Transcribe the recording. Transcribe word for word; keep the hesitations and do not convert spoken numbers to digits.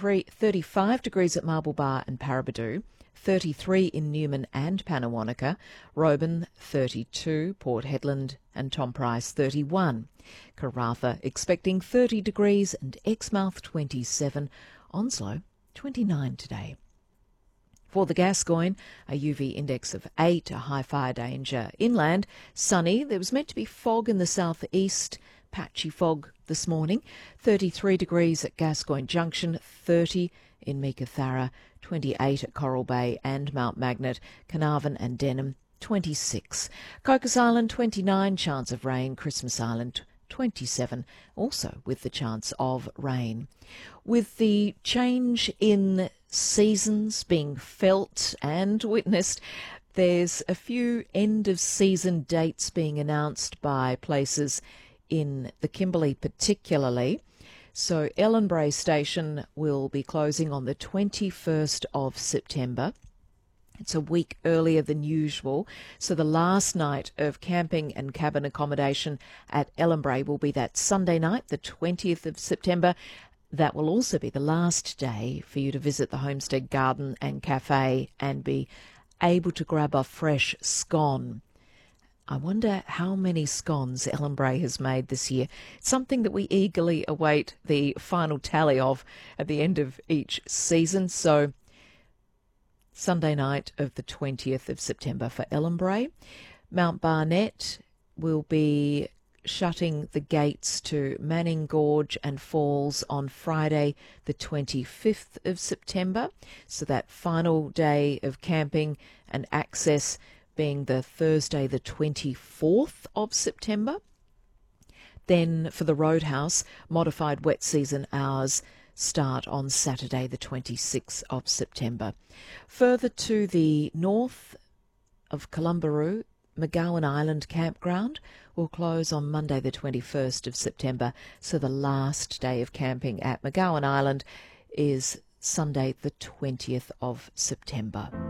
thirty-three, thirty-five degrees at Marble Bar and Paraburdoo, thirty-three in Newman and Pannawonica, Roban thirty-two, Port Hedland and Tom Price thirty-one. Karratha expecting thirty degrees and Exmouth twenty-seven, Onslow twenty-nine today. For the Gascoyne, a U V index of eight, a high fire danger inland. Sunny, there was meant to be fog in the southeast, patchy fog this morning. thirty-three degrees at Gascoyne Junction, thirty in Meekatharra, twenty-eight at Coral Bay and Mount Magnet, Carnarvon and Denham, twenty-six. Cocos Island, twenty-nine, chance of rain. Christmas Island, twenty-seven, also with the chance of rain. With the change in seasons being felt and witnessed, there's a few end-of-season dates being announced by places in the Kimberley particularly. So Ellenbray Station will be closing on the twenty-first of September. It's a week earlier than usual, so the last night of camping and cabin accommodation at Ellenbray will be that Sunday night, the twentieth of September. That will also be the last day for you to visit the Homestead Garden and Cafe and be able to grab a fresh scone. I wonder how many scones Ellenbray has made this year. It's something that we eagerly await the final tally of at the end of each season. So Sunday night of the twentieth of September for Ellenbray. Mount Barnett will be shutting the gates to Manning Gorge and Falls on Friday the twenty-fifth of September. So that final day of camping and access being the Thursday the twenty-fourth of September. Then for the Roadhouse, modified wet season hours start on Saturday the twenty-sixth of September. Further to the north of Columbaroo, McGowan Island Campground will close on Monday the twenty-first of September, so the last day of camping at McGowan Island is Sunday the twentieth of September.